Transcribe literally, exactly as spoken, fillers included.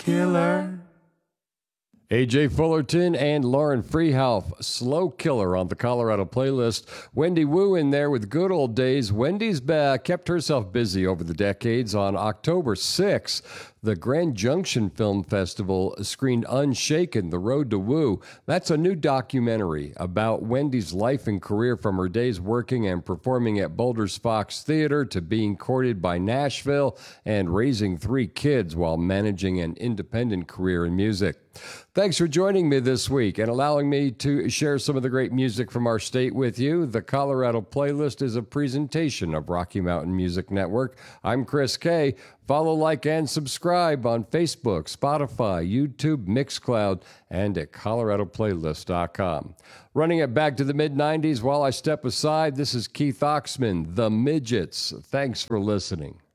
Killer. A J Fullerton and Lauren Freehouse, Slow Killer on the Colorado playlist. Wendy Wu in there with Good Old Days. Wendy's uh, kept herself busy over the decades. On October sixth, the Grand Junction Film Festival screened Unshaken, The Road to Wu. That's a new documentary about Wendy's life and career from her days working and performing at Boulder's Fox Theater to being courted by Nashville and raising three kids while managing an independent career in music. Thanks for joining me this week and allowing me to share some of the great music from our state with you. The Colorado Playlist is a presentation of Rocky Mountain Music Network. I'm Chris Kay. Follow, like, and subscribe on Facebook, Spotify, YouTube, Mixcloud, and at colorado playlist dot com. Running it back to the mid nineties while I step aside, this is Keith Oxman, The Midgets. Thanks for listening.